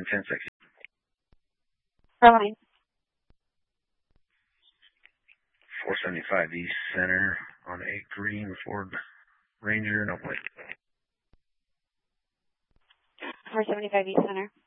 1060. Caroline. 475 East Center on 8 green, Ford Ranger, no plate. 475 East Center.